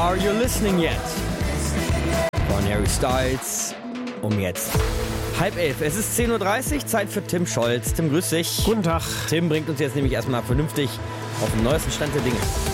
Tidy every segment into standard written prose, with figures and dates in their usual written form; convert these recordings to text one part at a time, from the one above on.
Are You Listening Yet? Von Harry Styles. Jetzt 10:30. Es ist 10:30 Uhr, Zeit für Tim Scholz. Tim, grüß dich. Guten Tag. Tim bringt uns jetzt nämlich erstmal vernünftig auf den neuesten Stand der Dinge.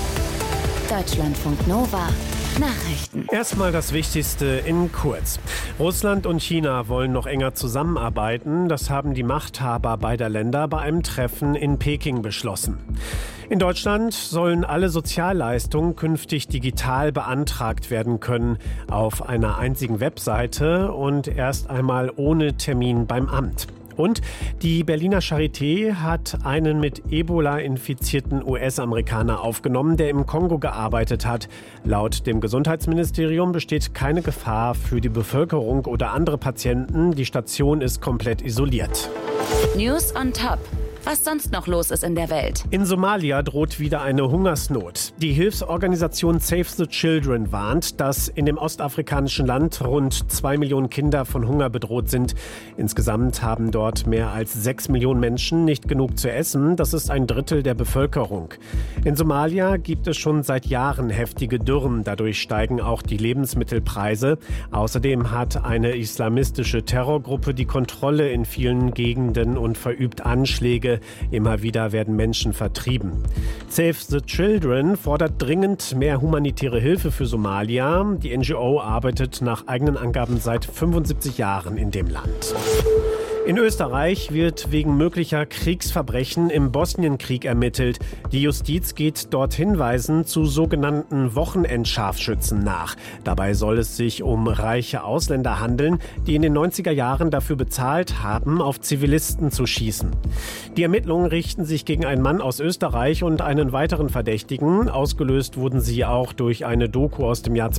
Deutschlandfunk Nova. Nachrichten. Erstmal das Wichtigste in kurz. Russland und China wollen noch enger zusammenarbeiten. Das haben die Machthaber beider Länder bei einem Treffen in Peking beschlossen. In Deutschland sollen alle Sozialleistungen künftig digital beantragt werden können, auf einer einzigen Webseite und erst einmal ohne Termin beim Amt. Und die Berliner Charité hat einen mit Ebola infizierten US-Amerikaner aufgenommen, der im Kongo gearbeitet hat. Laut dem Gesundheitsministerium besteht keine Gefahr für die Bevölkerung oder andere Patienten. Die Station ist komplett isoliert. News on Top. Was sonst noch los ist in der Welt. In Somalia droht wieder eine Hungersnot. Die Hilfsorganisation Save the Children warnt, dass in dem ostafrikanischen Land rund 2 Millionen Kinder von Hunger bedroht sind. Insgesamt haben dort mehr als 6 Millionen Menschen nicht genug zu essen. Das ist ein Drittel der Bevölkerung. In Somalia gibt es schon seit Jahren heftige Dürren. Dadurch steigen auch die Lebensmittelpreise. Außerdem hat eine islamistische Terrorgruppe die Kontrolle in vielen Gegenden und verübt Anschläge. Immer wieder werden Menschen vertrieben. Save the Children fordert dringend mehr humanitäre Hilfe für Somalia. Die NGO arbeitet nach eigenen Angaben seit 75 Jahren in dem Land. In Österreich wird wegen möglicher Kriegsverbrechen im Bosnienkrieg ermittelt. Die Justiz geht dort Hinweisen zu sogenannten Wochenendscharfschützen nach. Dabei soll es sich um reiche Ausländer handeln, die in den 90er Jahren dafür bezahlt haben, auf Zivilisten zu schießen. Die Ermittlungen richten sich gegen einen Mann aus Österreich und einen weiteren Verdächtigen. Ausgelöst wurden sie auch durch eine Doku aus dem Jahr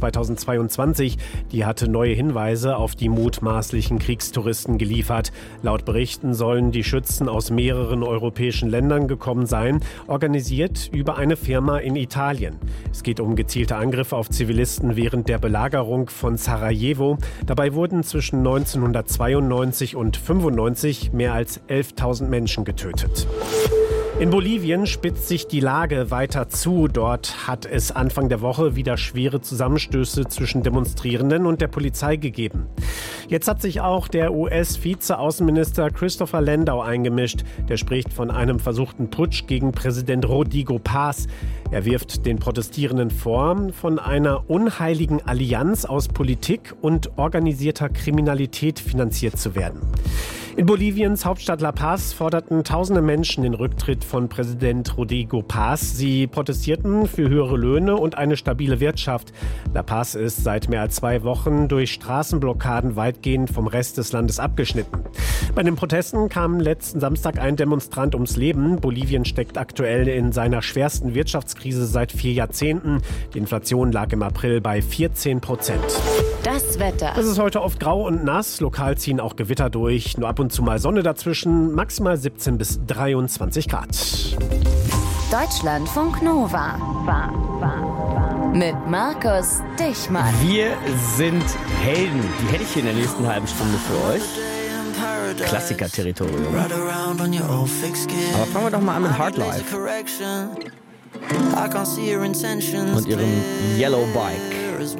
2022. Die hatte neue Hinweise auf die mutmaßlichen Kriegstouristen geliefert. Laut Berichten sollen die Schützen aus mehreren europäischen Ländern gekommen sein, organisiert über eine Firma in Italien. Es geht um gezielte Angriffe auf Zivilisten während der Belagerung von Sarajevo. Dabei wurden zwischen 1992 und 1995 mehr als 11.000 Menschen getötet. In Bolivien spitzt sich die Lage weiter zu. Dort hat es Anfang der Woche wieder schwere Zusammenstöße zwischen Demonstrierenden und der Polizei gegeben. Jetzt hat sich auch der US-Vize-Außenminister Christopher Landau eingemischt. Der spricht von einem versuchten Putsch gegen Präsident Rodrigo Paz. Er wirft den Protestierenden vor, von einer unheiligen Allianz aus Politik und organisierter Kriminalität finanziert zu werden. In Boliviens Hauptstadt La Paz forderten tausende Menschen den Rücktritt von Präsident Rodrigo Paz. Sie protestierten für höhere Löhne und eine stabile Wirtschaft. La Paz ist seit mehr als 2 Wochen durch Straßenblockaden weitgehend vom Rest des Landes abgeschnitten. Bei den Protesten kam letzten Samstag ein Demonstrant ums Leben. Bolivien steckt aktuell in seiner schwersten Wirtschaftskrise seit 4 Jahrzehnten. Die Inflation lag im April bei 14%. Das Wetter. Es ist heute oft grau und nass. Lokal ziehen auch Gewitter durch. Nur ab und zu mal Sonne dazwischen. Maximal 17 bis 23 Grad. Deutschlandfunk Nova. Mit Markus Dichmann. Wir sind Helden. Die hätte ich hier in der nächsten halben Stunde für euch. Klassiker-Territorium. Aber fangen wir doch mal an mit Hardlife und ihrem Yellow Bike.